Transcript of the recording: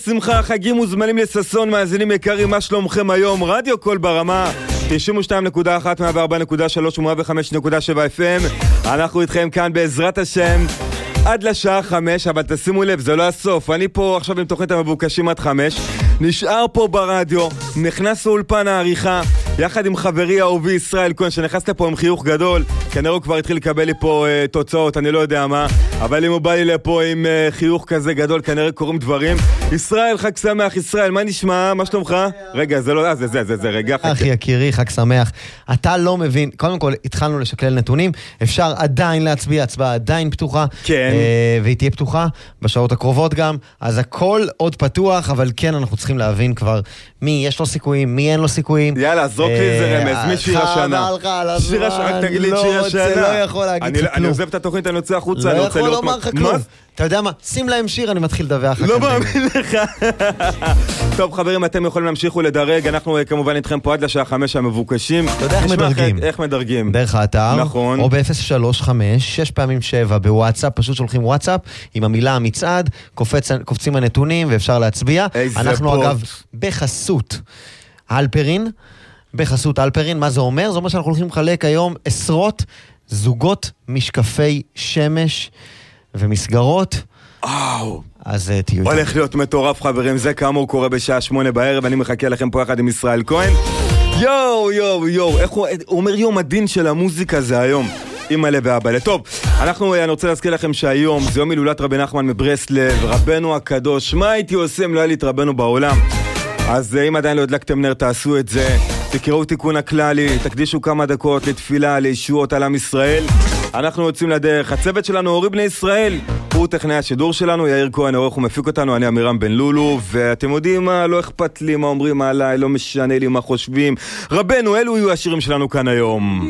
שמחה, חגים מוזמנים לססון, מאזינים יקרים, מה שלומכם היום? רדיו קול ברמה 92.1, 104.3 ו105.7 FM. אנחנו איתכם כאן בעזרת השם עד לשעה 5, אבל תשימו לב, זה לא הסוף. אני פה עכשיו עם תוכנית המבוקשים עד 5, נשאר פה ברדיו, נכנס לאולפן העריכה יחד עם חברי האהובי ישראל כהן, שנכנס לפה עם חיוך גדול. כנראה הוא כבר התחיל לקבל לי פה תוצאות, אני לא יודע מה, אבל אם הוא בא לי לפה עם חיוך כזה גדול, כנראה קוראים דברים. ישראל, חג שמח. ישראל, מה נשמע? מה שלומך? רגע, זה לא, זה רגע. אחי יקירי, חג שמח. אתה לא מבין, קודם כל התחלנו לשקלל נתונים, אפשר עדיין להצביע, הצבעה עדיין פתוחה, כן. והיא תהיה פתוחה בשעות הקרובות גם, אז הכל עוד פתוח, אבל כן אנחנו צריכים להבין כבר מי יש לו סיכויים, מי אין לו סיכויים. יאללה, זרוק לי איזה רמז, מי שיר השנה? שיר השנה, תגיד לי שיר השנה. לא יכול להגיד לך כלום. אני עוזב את התוכנית, אני יוצא החוצה, לא יכול לומר לך כלום. אתה יודע מה? שים להם שיר, אני מתחיל לדווח. לא מאמין לך. טוב חברים, אתם יכולים להמשיך ולדרג, אנחנו כמובן איתכם פה עד לשעה 5 המבוקשים. אתה יודע איך מדרגים? איך מדרגים? דרך האתר, נכון. או ב-035, 6 פעמים 7 בוואטסאפ, פשוט שולחים וואטסאפ עם המילה המצעד, קופצים הנתונים ואפשר להצביע. אנחנו אגב בחסות אלפרין, מה זה אומר? זה אומר שאנחנו הולכים לחלק היום עשרות זוגות משקפי שמש ומסגרות. אז תהיו. הולך להיות מטורף חברים, זה כאמור קורה בשעה 8 בערב, אני מחכה לכם פה יחד עם ישראל כהן. יו, איך הוא אומר יום הדין של המוזיקה זה היום. אימא'לה ואבא'לה. טוב, אני רוצה להזכיר לכם שהיום זה יום הילולת רבי נחמן מברסלב, רבנו הקדוש. מה הייתי עושה אם לא היה לי את רבנו בעולם? אז אם עדיין לא הדלקתם נר, תעשו את זה. תקראו תיקון הכללי, תקדישו כמה דקות לתפילה, לישועות על עם ישראל. אנחנו יוצאים לדרך. הצוות שלנו אורי בני ישראל, הוא טכנאי השידור שלנו, יאיר כהן עורך ומפיק אותנו, אני אמירם בן לולו, ואתם יודעים מה, לא אכפת לי מה אומרים עליי, לא משנה לי מה חושבים. רבנו, אלו יהיו השירים שלנו כאן היום.